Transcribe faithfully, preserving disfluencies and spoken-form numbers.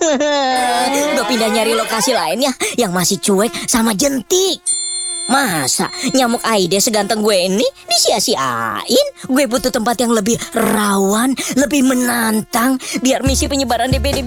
Gue pindah nyari lokasi lain ya, yang masih cuek sama jentik. Masa nyamuk Aedes seganteng gue ini disia-siain? Gue butuh tempat yang lebih rawan, lebih menantang, biar misi penyebaran D B D